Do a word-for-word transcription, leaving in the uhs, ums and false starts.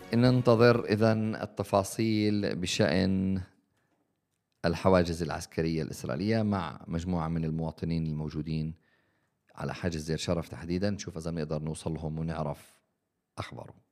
ننتظر إذن التفاصيل بشأن الحواجز العسكرية الإسرائيلية مع مجموعة من المواطنين الموجودين على حاجز دير شرف تحديدا، نشوف إذا نقدر نوصل لهم ونعرف أخبارهم.